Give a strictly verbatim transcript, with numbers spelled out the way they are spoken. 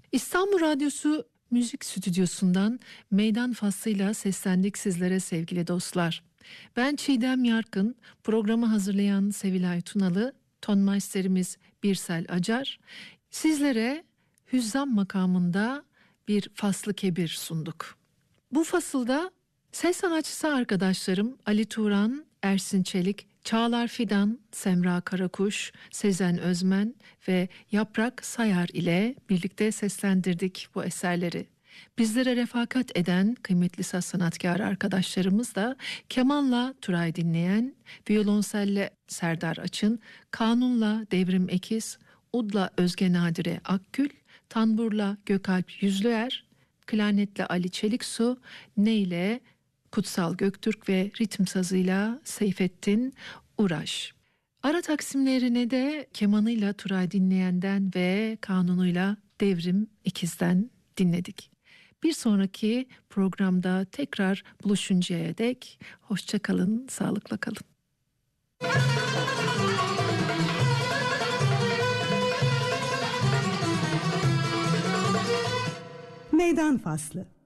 İstanbul Radyosu Müzik Stüdyosu'ndan Meydan Faslıyla seslendik sizlere sevgili dostlar. Ben Çiğdem Yarkın, programı hazırlayan Sevilay Tunalı, tonmeisterimiz Birsel Acar. Sizlere Hüzzam makamında bir faslı kebir sunduk. Bu fasılda ses sanatçısı arkadaşlarım Ali Turan, Ersin Çelik, Çağlar Fidan, Semra Karakuş, Sezen Özmen ve Yaprak Sayar ile birlikte seslendirdik bu eserleri. Bizlere refakat eden kıymetli saz sanatkarı arkadaşlarımız da kemanla Turay Dinleyen, violonselle Serdar Açın, kanunla Devrim Ekiz, udla Özge Nadire Akgül, tanburla Gökalp Yüzlüer, klarnetle Ali Çeliksu, neyle Kutsal Göktürk ve ritim sazıyla Seyfettin Uraş. Ara taksimlerine de kemanıyla Turay Dinleyen'den ve kanunuyla Devrim İkiz'den dinledik. Bir sonraki programda tekrar buluşuncaya dek hoşça kalın, sağlıkla kalın. Meydan Faslı.